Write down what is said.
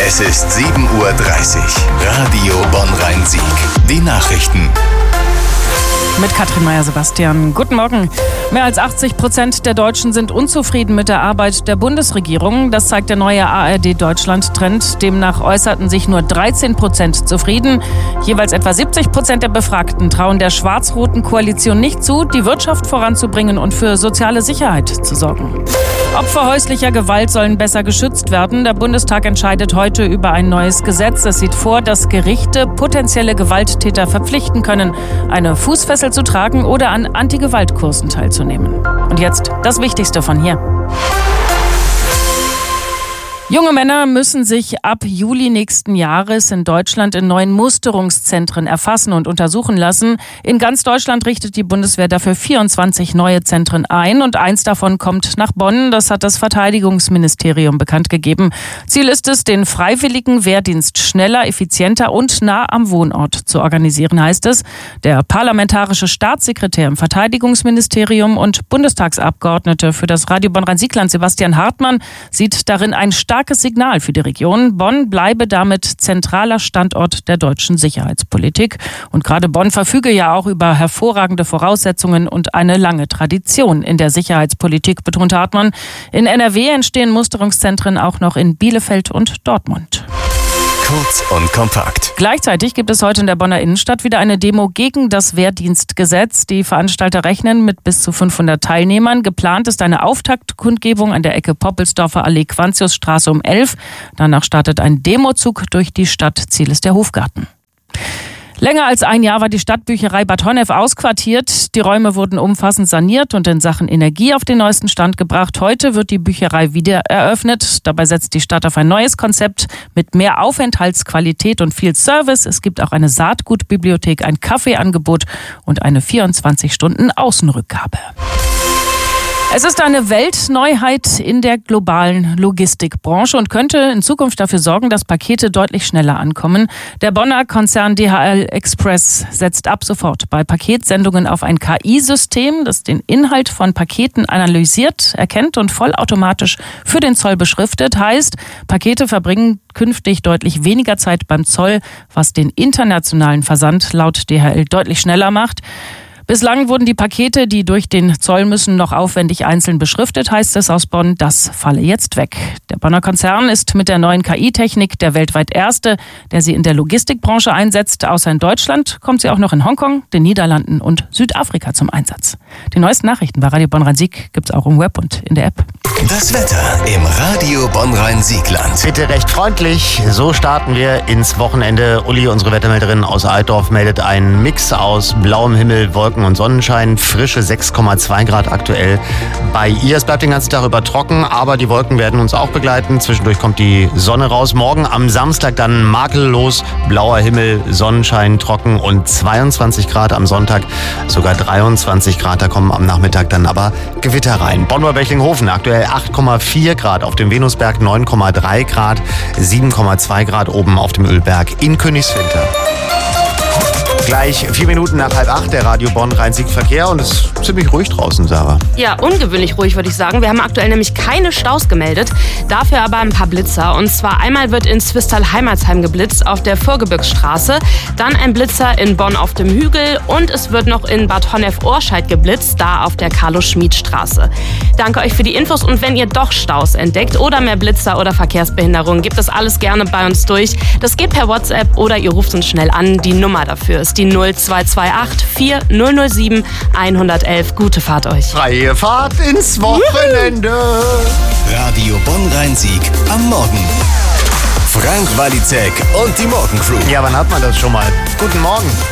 Es ist 7:30 Uhr. Radio Bonn-Rhein-Sieg. Die Nachrichten. Mit Katrin Meyer-Sebastian. Guten Morgen. Mehr als 80% der Deutschen sind unzufrieden mit der Arbeit der Bundesregierung. Das zeigt der neue ARD-Deutschland-Trend. Demnach äußerten sich nur 13% zufrieden. Jeweils etwa 70% der Befragten trauen der schwarz-roten Koalition nicht zu, die Wirtschaft voranzubringen und für soziale Sicherheit zu sorgen. Opfer häuslicher Gewalt sollen besser geschützt werden. Der Bundestag entscheidet heute über ein neues Gesetz. Es sieht vor, dass Gerichte potenzielle Gewalttäter verpflichten können, eine Fußfessel zu tragen oder an Anti-Gewalt-Kursen teilzunehmen. Und jetzt das Wichtigste von hier. Junge Männer müssen sich ab Juli nächsten Jahres in Deutschland in neuen Musterungszentren erfassen und untersuchen lassen. In ganz Deutschland richtet die Bundeswehr dafür 24 neue Zentren ein und eins davon kommt nach Bonn. Das hat das Verteidigungsministerium bekannt gegeben. Ziel ist es, den freiwilligen Wehrdienst schneller, effizienter und nah am Wohnort zu organisieren, heißt es. Der parlamentarische Staatssekretär im Verteidigungsministerium und Bundestagsabgeordnete für das Radio Bonn-Rhein-Sieg-Land Sebastian Hartmann sieht darin ein starkes Signal für die Region. Bonn bleibe damit zentraler Standort der deutschen Sicherheitspolitik. Und gerade Bonn verfüge ja auch über hervorragende Voraussetzungen und eine lange Tradition in der Sicherheitspolitik, betont Hartmann. In NRW entstehen Musterungszentren auch noch in Bielefeld und Dortmund. Kurz und kompakt. Gleichzeitig gibt es heute in der Bonner Innenstadt wieder eine Demo gegen das Wehrdienstgesetz. Die Veranstalter rechnen mit bis zu 500 Teilnehmern. Geplant ist eine Auftaktkundgebung an der Ecke Poppelsdorfer Allee Quantiusstraße um 11. Danach startet ein Demozug durch die Stadt. Ziel ist der Hofgarten. Länger als ein Jahr war die Stadtbücherei Bad Honnef ausquartiert. Die Räume wurden umfassend saniert und in Sachen Energie auf den neuesten Stand gebracht. Heute wird die Bücherei wieder eröffnet. Dabei setzt die Stadt auf ein neues Konzept mit mehr Aufenthaltsqualität und viel Service. Es gibt auch eine Saatgutbibliothek, ein Kaffeeangebot und eine 24-Stunden-Außenrückgabe. Es ist eine Weltneuheit in der globalen Logistikbranche und könnte in Zukunft dafür sorgen, dass Pakete deutlich schneller ankommen. Der Bonner Konzern DHL Express setzt ab sofort bei Paketsendungen auf ein KI-System, das den Inhalt von Paketen analysiert, erkennt und vollautomatisch für den Zoll beschriftet. Heißt, Pakete verbringen künftig deutlich weniger Zeit beim Zoll, was den internationalen Versand laut DHL deutlich schneller macht. Bislang wurden die Pakete, die durch den Zoll müssen, noch aufwendig einzeln beschriftet, heißt es aus Bonn. Das falle jetzt weg. Der Bonner Konzern ist mit der neuen KI-Technik der weltweit erste, der sie in der Logistikbranche einsetzt. Außer in Deutschland kommt sie auch noch in Hongkong, den Niederlanden und Südafrika zum Einsatz. Die neuesten Nachrichten bei Radio Bonn-Rhein-Sieg gibt's auch im Web und in der App. Das Wetter im Radio Bonn-Rhein-Sieg-Land. Bitte recht freundlich. So starten wir ins Wochenende. Uli, unsere Wettermelderin aus Altdorf, meldet einen Mix aus blauem Himmel, Wolken und Sonnenschein. Frische 6,2 Grad aktuell bei ihr. Es bleibt den ganzen Tag über trocken, aber die Wolken werden uns auch begleiten. Zwischendurch kommt die Sonne raus. Morgen am Samstag dann makellos, blauer Himmel, Sonnenschein, trocken und 22 Grad am Sonntag. Sogar 23 Grad, da kommen am Nachmittag dann aber Gewitter rein. Bonn-Bechtlinghofen aktuell 8,4 Grad, auf dem Venusberg 9,3 Grad, 7,2 Grad oben auf dem Ölberg in Königswinter. Gleich 4 Minuten nach 7:30 der Radio Bonn-Rhein-Sieg-Verkehr und es ist ziemlich ruhig draußen, Sarah. Ja, ungewöhnlich ruhig, würde ich sagen. Wir haben aktuell nämlich keine Staus gemeldet, dafür aber ein paar Blitzer. Und zwar einmal wird in Zwistal-Heimatsheim geblitzt auf der Vorgebirgsstraße, dann ein Blitzer in Bonn auf dem Hügel und es wird noch in Bad Honnef-Ohrscheid geblitzt, da auf der Carlo-Schmid-Straße. Danke euch für die Infos und wenn ihr doch Staus entdeckt oder mehr Blitzer oder Verkehrsbehinderungen, gebt das alles gerne bei uns durch. Das geht per WhatsApp oder ihr ruft uns schnell an. Die Nummer dafür ist die 0228 4007 111. Gute Fahrt euch. Freie Fahrt ins Wochenende. Radio Bonn-Rhein-Sieg am Morgen. Frank Walizek und die Morgencrew. Ja, wann hat man das schon mal? Guten Morgen.